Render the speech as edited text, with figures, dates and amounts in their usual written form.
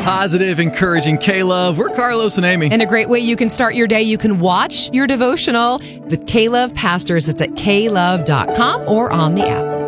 Positive, encouraging K-Love. We're Carlos and Amy. And a great way you can start your day, you can watch your devotional with K-Love Pastors. It's at klove.com or on the app.